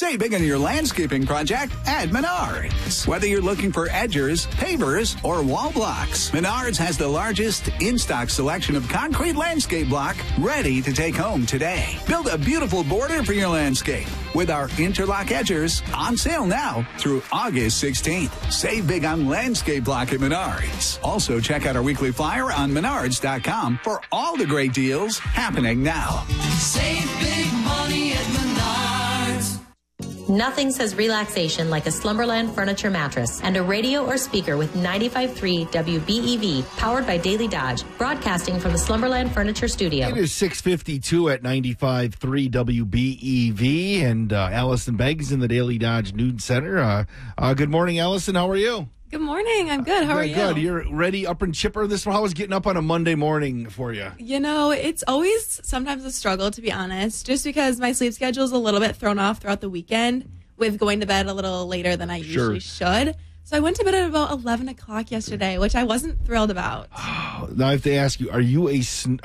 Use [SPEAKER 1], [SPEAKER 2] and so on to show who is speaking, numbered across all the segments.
[SPEAKER 1] Save big on your landscaping project at Menards. Whether you're looking for edgers, pavers, or wall blocks, Menards has the largest in-stock selection of concrete landscape block ready to take home today. Build a beautiful border for your landscape with our interlock edgers on sale now through August 16th. Save big on landscape block at Menards. Also, check out our weekly flyer on Menards.com for all the great deals happening now.
[SPEAKER 2] Save big money at Menards.
[SPEAKER 3] Nothing says relaxation like a Slumberland furniture mattress and a radio or speaker with 95.3 WBEV, powered by Daily Dodge, broadcasting from the Slumberland Furniture Studio.
[SPEAKER 4] It is 6:52 at 95.3 WBEV, and Allison Beggs in the Daily Dodge News Center. Good morning, Allison. How are you?
[SPEAKER 5] Good morning. I'm good. How are you?
[SPEAKER 4] Good. You're ready, up and chipper. How was getting up on a Monday morning for you?
[SPEAKER 5] You know, it's always sometimes a struggle, to be honest, just because my sleep schedule is a little bit thrown off throughout the weekend with going to bed a little later than I usually should. So I went to bed at about 11 o'clock yesterday, which I wasn't thrilled about.
[SPEAKER 4] Now I have to ask you, are you a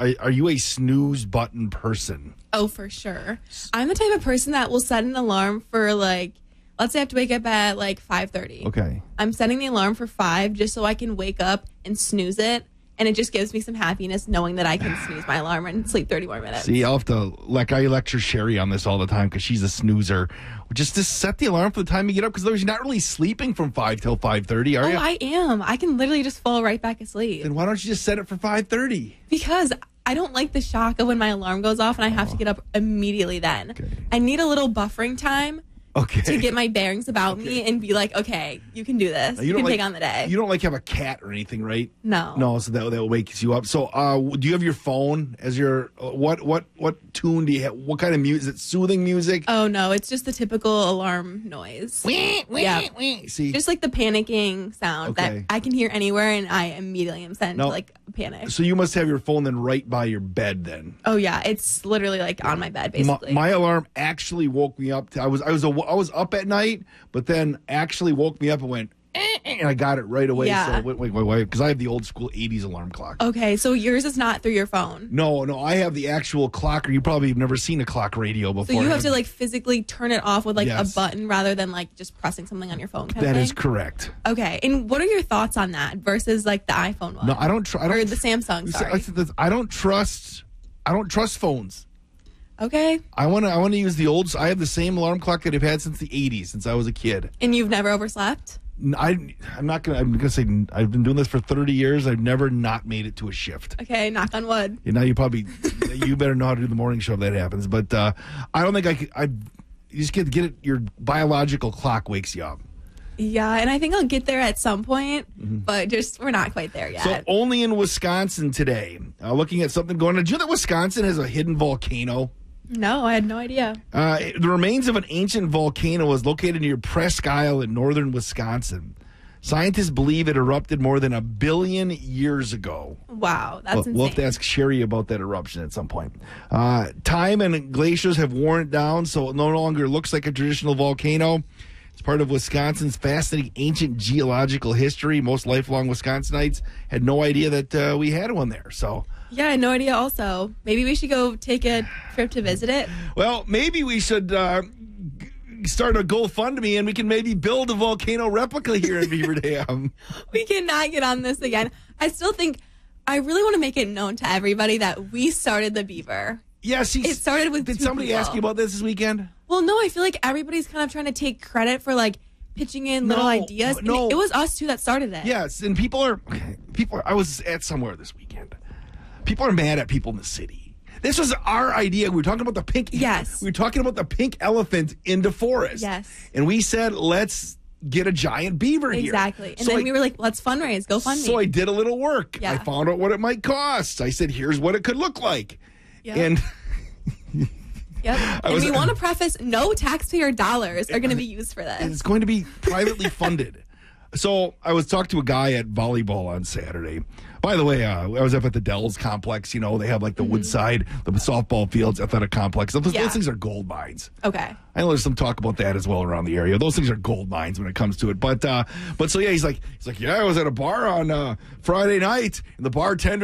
[SPEAKER 4] snooze button person?
[SPEAKER 5] Oh, for sure. I'm the type of person that will set an alarm for let's say I have to wake up at 5:30.
[SPEAKER 4] Okay.
[SPEAKER 5] I'm setting the alarm for 5 just so I can wake up and snooze it. And it just gives me some happiness knowing that I can snooze my alarm and sleep 30 more minutes.
[SPEAKER 4] See, I'll have to, I lecture Sherry on this all the time because she's a snoozer. Just to set the alarm for the time you get up, because you're not really sleeping from 5 till 5:30, are you?
[SPEAKER 5] Oh, I am. I can literally just fall right back asleep.
[SPEAKER 4] Then why don't you just set it for 5:30?
[SPEAKER 5] Because I don't like the shock of when my alarm goes off and I have to get up immediately then.
[SPEAKER 4] Okay.
[SPEAKER 5] I need a little buffering time.
[SPEAKER 4] Okay.
[SPEAKER 5] To get my bearings about me and be like, okay, you can do this. You can take on the day.
[SPEAKER 4] You don't have a cat or anything, right?
[SPEAKER 5] No.
[SPEAKER 4] No, so that wakes you up. So do you have your phone as your, what tune do you have? What kind of music? Is it soothing music?
[SPEAKER 5] Oh, no, it's just the typical alarm noise. Yeah.
[SPEAKER 4] See?
[SPEAKER 5] Just like the panicking sound that I can hear anywhere and I immediately am sent to panic.
[SPEAKER 4] So you must have your phone then right by your bed then.
[SPEAKER 5] Oh, yeah. It's literally on my bed, basically.
[SPEAKER 4] My alarm actually woke me up. I was up at night, but then actually woke me up and went, and I got it right away.
[SPEAKER 5] Yeah.
[SPEAKER 4] So wait, because I have the old school 80s alarm clock.
[SPEAKER 5] Okay, so yours is not through your phone.
[SPEAKER 4] No, I have the actual clock. Or you probably have never seen a clock radio before.
[SPEAKER 5] So you have to physically turn it off with a button rather than just pressing something on your phone.
[SPEAKER 4] That is correct.
[SPEAKER 5] Okay, and what are your thoughts on that versus the iPhone one?
[SPEAKER 4] No, I don't. Or
[SPEAKER 5] the Samsung. Sorry,
[SPEAKER 4] I don't trust phones.
[SPEAKER 5] Okay.
[SPEAKER 4] I want to use the old. I have the same alarm clock that I've had since the 80s, since I was a kid.
[SPEAKER 5] And you've never overslept?
[SPEAKER 4] I'm gonna say I've been doing this for 30 years. I've never not made it to a shift.
[SPEAKER 5] Okay, knock on wood.
[SPEAKER 4] Now you better know how to do the morning show if that happens. But I don't think I could. You just get it. Your biological clock wakes you up.
[SPEAKER 5] Yeah, and I think I'll get there at some point, but we're not quite there yet.
[SPEAKER 4] So only in Wisconsin today. Looking at something going on. Did you know that Wisconsin has a hidden volcano?
[SPEAKER 5] No, I had no idea.
[SPEAKER 4] The remains of an ancient volcano is located near Presque Isle in northern Wisconsin. Scientists believe it erupted more than 1 billion years ago.
[SPEAKER 5] Wow, that's insane.
[SPEAKER 4] We'll have to ask Sherry about that eruption at some point. Time and glaciers have worn it down, so it no longer looks like a traditional volcano. It's part of Wisconsin's fascinating ancient geological history. Most lifelong Wisconsinites had no idea that we had one there. So.
[SPEAKER 5] Yeah, I had no idea also. Maybe we should go take a trip to visit it.
[SPEAKER 4] Well, maybe we should start a GoFundMe and we can maybe build a volcano replica here in Beaver Dam.
[SPEAKER 5] We cannot get on this again. I still think I really want to make it known to everybody that we started the Beaver.
[SPEAKER 4] Yes,
[SPEAKER 5] it started with.
[SPEAKER 4] Did somebody ask you about this weekend?
[SPEAKER 5] Well, no, I feel like everybody's kind of trying to take credit for pitching in little ideas.
[SPEAKER 4] No,
[SPEAKER 5] it was us two that started it.
[SPEAKER 4] Yes, and people are. I was at somewhere this weekend. People are mad at people in the city. This was our idea. We were talking about the pink.
[SPEAKER 5] Yes.
[SPEAKER 4] We were talking about the pink elephant in DeForest.
[SPEAKER 5] Yes.
[SPEAKER 4] And we said, let's get a giant beaver here.
[SPEAKER 5] Exactly. And then we were like, let's fundraise. Go fund me.
[SPEAKER 4] So I did a little work.
[SPEAKER 5] Yeah.
[SPEAKER 4] I found out what it might cost. I said, here's what it could look like.
[SPEAKER 5] Yep.
[SPEAKER 4] And
[SPEAKER 5] yep. And we want to preface, no taxpayer dollars are going to be used for this.
[SPEAKER 4] It's going to be privately funded. So I was talking to a guy at volleyball on Saturday. By the way, I was up at the Dells complex. You know, they have the Woodside, the softball fields, athletic complex. Those things are gold mines.
[SPEAKER 5] Okay.
[SPEAKER 4] I know there's some talk about that as well around the area. Those things are gold mines when it comes to it. But so yeah, he's like, yeah, I was at a bar on Friday night, and the bartender